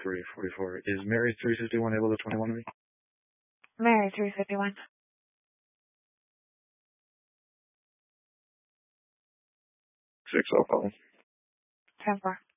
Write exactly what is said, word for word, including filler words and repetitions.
three forty-four. Is Mary three fifty-one able to twenty-one me? Mary three fifty-one. six oh calling. ten four.